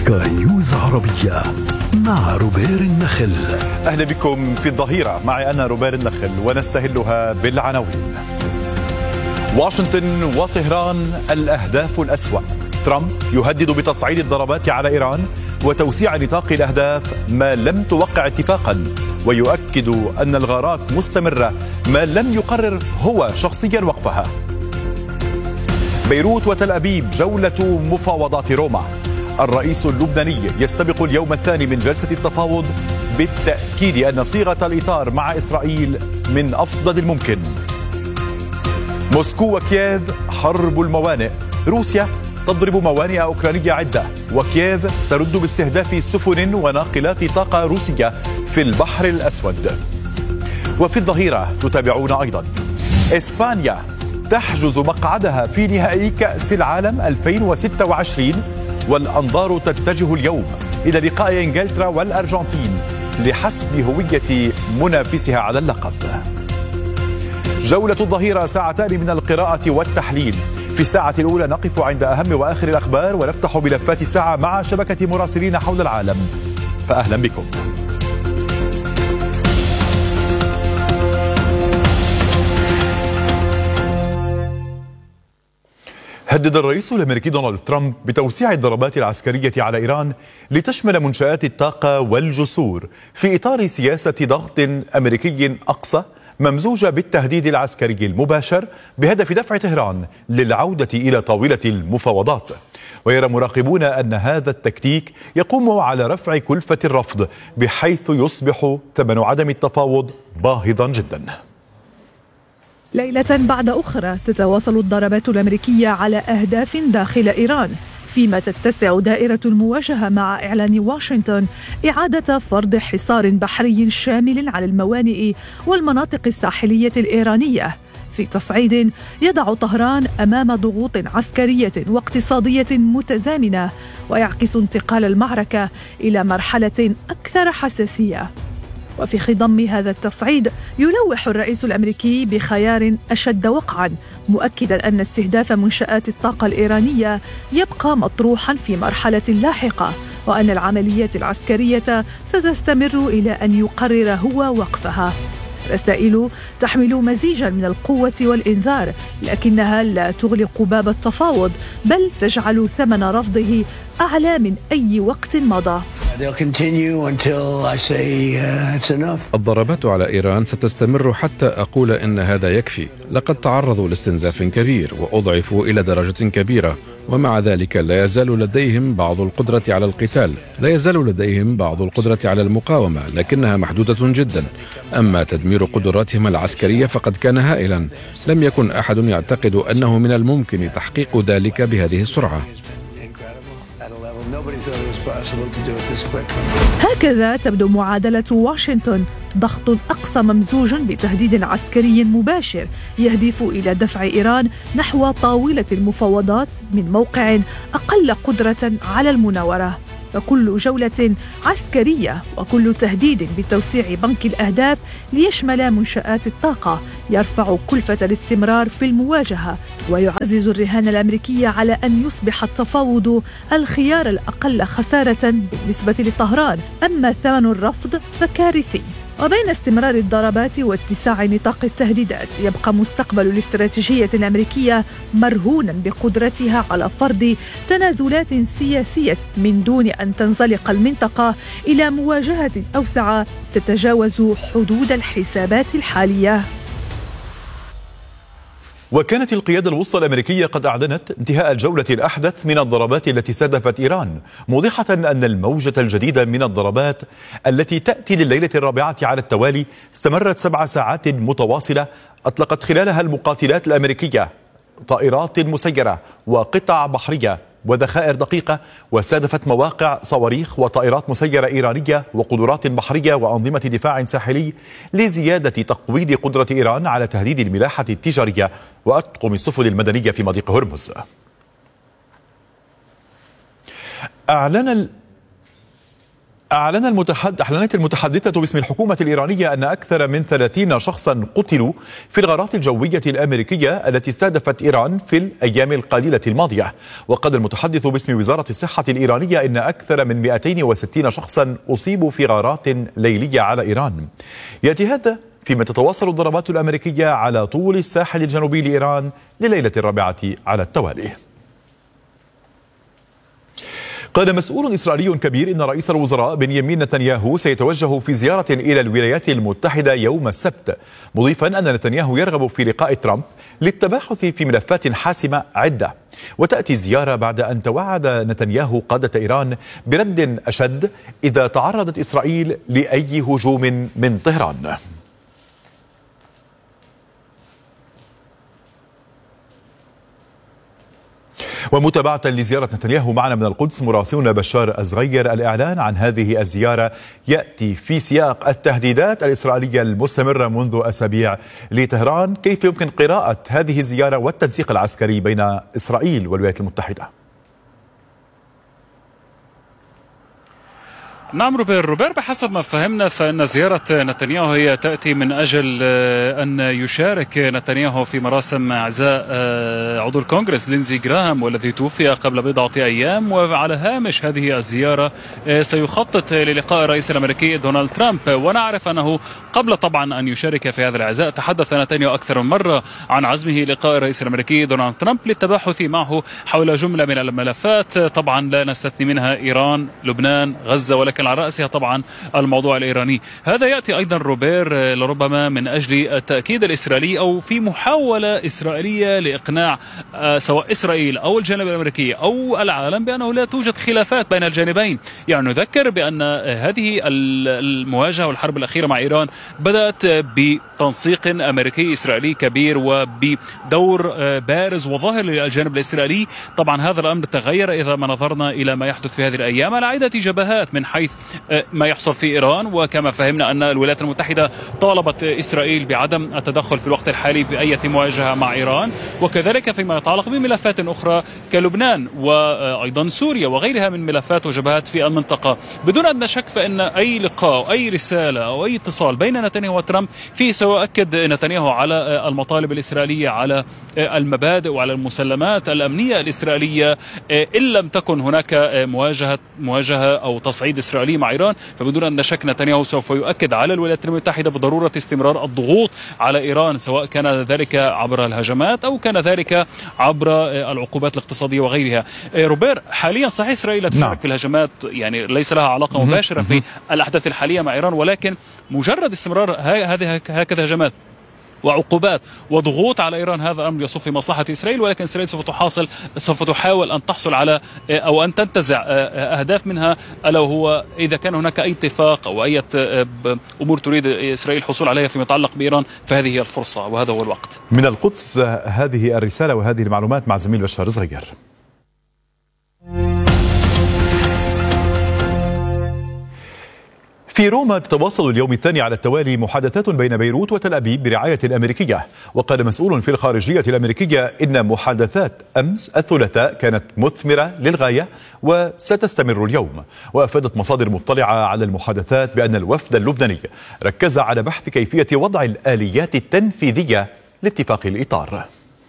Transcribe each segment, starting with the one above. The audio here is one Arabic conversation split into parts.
سكاي نيوز عربية مع روبير النخل. أهلا بكم في الظهيرة، معي أنا روبير النخل ونستهلها بالعناوين. واشنطن وطهران الأهداف الأسوأ. ترامب يهدد بتصعيد الضربات على إيران وتوسيع نطاق الأهداف ما لم توقع اتفاقا، ويؤكد أن الغارات مستمرة ما لم يقرر هو شخصيا وقفها. بيروت وتل أبيب جولة مفاوضات روما. الرئيس اللبناني يستبق اليوم الثاني من جلسة التفاوض بالتأكيد أن صيغة الإطار مع إسرائيل من أفضل الممكن. موسكو وكييف حرب الموانئ. روسيا تضرب موانئ أوكرانية عدة، وكييف ترد باستهداف سفن وناقلات طاقة روسية في البحر الأسود. وفي الظهيرة تتابعون أيضا إسبانيا تحجز مقعدها في نهائي كأس العالم 2026، والأنظار تتجه اليوم إلى لقاء إنجلترا والأرجنتين لحسم هوية منافسها على اللقب. جولة الظهيرة ساعتان من القراءة والتحليل. في الساعة الأولى نقف عند أهم وآخر الأخبار ونفتح ملفات الساعة مع شبكة مراسلين حول العالم، فأهلا بكم. هدد الرئيس الأمريكي دونالد ترامب بتوسيع الضربات العسكرية على إيران لتشمل منشآت الطاقة والجسور في إطار سياسة ضغط أمريكي أقصى ممزوجة بالتهديد العسكري المباشر بهدف دفع طهران للعودة إلى طاولة المفاوضات. ويرى مراقبون أن هذا التكتيك يقوم على رفع كلفة الرفض بحيث يصبح ثمن عدم التفاوض باهظا جدا. ليلة بعد أخرى تتواصل الضربات الأمريكية على أهداف داخل إيران، فيما تتسع دائرة المواجهة مع إعلان واشنطن إعادة فرض حصار بحري شامل على الموانئ والمناطق الساحلية الإيرانية، في تصعيد يضع طهران أمام ضغوط عسكرية واقتصادية متزامنة، ويعكس انتقال المعركة إلى مرحلة أكثر حساسية. وفي خضم هذا التصعيد يلوح الرئيس الأمريكي بخيار أشد وقعاً، مؤكداً أن استهداف منشآت الطاقة الإيرانية يبقى مطروحاً في مرحلة لاحقة، وأن العمليات العسكرية ستستمر إلى أن يقرر هو وقفها. رسائل تحمل مزيجاً من القوة والإنذار، لكنها لا تغلق باب التفاوض، بل تجعل ثمن رفضه أعلى من أي وقت مضى. الضربات على إيران ستستمر حتى أقول إن هذا يكفي. لقد تعرضوا لاستنزاف كبير وأضعفوا إلى درجة كبيرة، ومع ذلك لا يزال لديهم بعض القدرة على القتال، لا يزال لديهم بعض القدرة على المقاومة، لكنها محدودة جدا. أما تدمير قدراتهم العسكرية فقد كان هائلا، لم يكن أحد يعتقد أنه من الممكن تحقيق ذلك بهذه السرعة. هكذا تبدو معادلة واشنطن، ضغط أقصى ممزوج بتهديد عسكري مباشر يهدف إلى دفع إيران نحو طاولة المفاوضات من موقع أقل قدرة على المناورة. فكل جولة عسكرية وكل تهديد بتوسيع بنك الأهداف ليشمل منشآت الطاقة يرفع كلفة الاستمرار في المواجهة، ويعزز الرهان الأمريكي على أن يصبح التفاوض الخيار الأقل خسارة بالنسبة لطهران، أما ثمن الرفض فكارثي. وبين استمرار الضربات واتساع نطاق التهديدات، يبقى مستقبل الاستراتيجية الأمريكية مرهونا بقدرتها على فرض تنازلات سياسية من دون أن تنزلق المنطقة إلى مواجهة أوسع تتجاوز حدود الحسابات الحالية. وكانت القيادة الوسطى الأمريكية قد أعلنت انتهاء الجولة الأحدث من الضربات التي استهدفت إيران، موضحة أن الموجة الجديدة من الضربات التي تأتي لليلة الرابعة على التوالي استمرت 7 ساعات متواصلة، أطلقت خلالها المقاتلات الأمريكية طائرات مسيرة وقطع بحرية وذخائر دقيقة، واستهدفت مواقع صواريخ وطائرات مسيرة إيرانية وقدرات بحرية وأنظمة دفاع ساحلي لزيادة تقويض قدرة إيران على تهديد الملاحة التجارية وأطقم السفن المدنية في مضيق هرمز. أعلنت المتحدثة باسم الحكومة الإيرانية أن أكثر من 30 شخصا قتلوا في الغارات الجوية الأمريكية التي استهدفت إيران في الأيام القليلة الماضية. وقال المتحدث باسم وزارة الصحة الإيرانية أن أكثر من 260 شخصا أصيبوا في غارات ليلية على إيران. يأتي هذا فيما تتواصل الضربات الأمريكية على طول الساحل الجنوبي لإيران لليلة الرابعة على التوالي. قال مسؤول إسرائيلي كبير إن رئيس الوزراء بنيامين نتنياهو سيتوجه في زيارة إلى الولايات المتحدة يوم السبت، مضيفا أن نتنياهو يرغب في لقاء ترامب للتباحث في ملفات حاسمة عدة. وتأتي الزيارة بعد أن توعد نتنياهو قادة إيران برد أشد إذا تعرضت إسرائيل لأي هجوم من طهران. ومتابعة لزيارة نتنياهو معنا من القدس مراسلنا بشار الصغير. الإعلان عن هذه الزيارة يأتي في سياق التهديدات الإسرائيلية المستمرة منذ أسابيع لطهران. كيف يمكن قراءة هذه الزيارة والتنسيق العسكري بين إسرائيل والولايات المتحدة؟ نعم روبير، بحسب ما فهمنا فإن زيارة نتنياهو هي تأتي من أجل أن يشارك نتنياهو في مراسم عزاء عضو الكونغرس لينزي جراهام والذي توفي قبل بضعة أيام. وعلى هامش هذه الزيارة سيخطط للقاء الرئيس الأمريكي دونالد ترامب. ونعرف أنه قبل طبعا أن يشارك في هذا العزاء تحدث نتنياهو أكثر من مرة عن عزمه لقاء الرئيس الأمريكي دونالد ترامب للتباحث معه حول جملة من الملفات، طبعا لا نستثني منها إيران، لبنان، غزة، ولكن على رأسها طبعا الموضوع الإيراني. هذا يأتي أيضا روبير لربما من أجل التأكيد الإسرائيلي أو في محاولة إسرائيلية لإقناع سواء إسرائيل أو الجانب الأمريكي أو العالم بأنه لا توجد خلافات بين الجانبين. يعني نذكر بأن هذه المواجهة والحرب الأخيرة مع إيران بدأت بتنسيق أمريكي إسرائيلي كبير وبدور بارز وظاهر للجانب الإسرائيلي. طبعا هذا الأمر تغير إذا ما نظرنا إلى ما يحدث في هذه الأيام على عدة جبهات من حيث ما يحصل في إيران. وكما فهمنا أن الولايات المتحدة طالبت إسرائيل بعدم التدخل في الوقت الحالي بأي مواجهة مع إيران، وكذلك فيما يتعلق بملفات أخرى كلبنان وأيضا سوريا وغيرها من ملفات وجبهات في المنطقة. بدون أدنى شك فإن أي لقاء أو أي رسالة أو أي اتصال بين نتنياهو وترامب فيه سيؤكد نتنياهو على المطالب الإسرائيلية، على المبادئ وعلى المسلمات الأمنية الإسرائيلية. إن لم تكن هناك مواجهة أو تصعيد إسرائيلي مع إيران فبدون أن شك نتنياهو سوف يؤكد على الولايات المتحدة بضرورة استمرار الضغوط على إيران، سواء كان ذلك عبر الهجمات أو كان ذلك عبر العقوبات الاقتصادية وغيرها. روبير، حاليا صحيح إسرائيل لا تشارك في الهجمات، يعني ليس لها علاقة مباشرة في الأحداث الحالية مع إيران، ولكن مجرد استمرار هذه هكذا هجمات وعقوبات وضغوط على إيران هذا أمر يصب في مصلحة إسرائيل. ولكن إسرائيل سوف تحاول أن تحصل على أو أن تنتزع أهداف منها، ألا وهو إذا كان هناك أي اتفاق أو أي أمور تريد إسرائيل الحصول عليها فيما يتعلق بإيران فهذه هي الفرصة وهذا هو الوقت. من القدس هذه الرسالة وهذه المعلومات مع زميل بشار الصغير. في روما تتواصل اليوم الثاني على التوالي محادثات بين بيروت وتل أبيب برعاية الأمريكية. وقال مسؤول في الخارجية الأمريكية إن محادثات أمس الثلاثاء كانت مثمرة للغاية وستستمر اليوم. وأفادت مصادر مطلعة على المحادثات بأن الوفد اللبناني ركز على بحث كيفية وضع الآليات التنفيذية لاتفاق الإطار.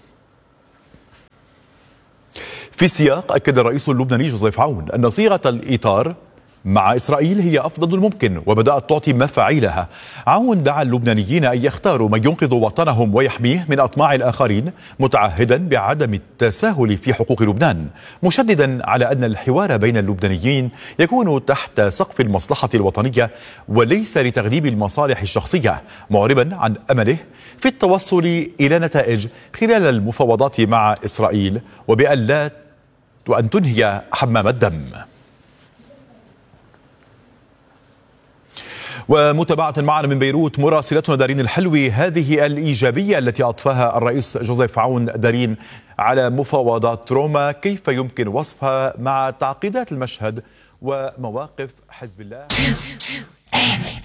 في السياق أكد الرئيس اللبناني جوزيف عون أن صيغة الإطار مع إسرائيل هي أفضل الممكن وبدأت تعطي مفاعلها. عون دعا اللبنانيين أن يختاروا من ينقذ وطنهم ويحميه من أطماع الآخرين، متعهدا بعدم التساهل في حقوق لبنان، مشددا على أن الحوار بين اللبنانيين يكون تحت سقف المصلحة الوطنية وليس لتغليب المصالح الشخصية، معربا عن أمله في التوصل إلى نتائج خلال المفاوضات مع إسرائيل وأن تنهي حمام الدم. ومتابعة معنا من بيروت مراسلتنا دارين الحلوي هذه الإيجابية التي أضفاها الرئيس جوزيف عون دارين على مفاوضات روما، كيف يمكن وصفها مع تعقيدات المشهد ومواقف حزب الله؟